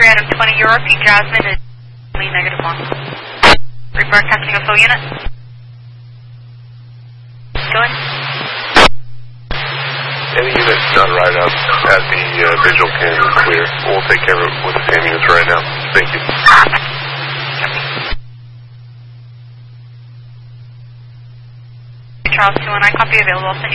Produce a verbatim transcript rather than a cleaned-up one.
three Adam twenty, your repeat Jasmine is negative one. Rebroadcasting a full unit. Going. Any units not right up at the uh, visual can clear. We'll take care of it with the same units right now. Thank you. Charles two one, I copy available. I'll send you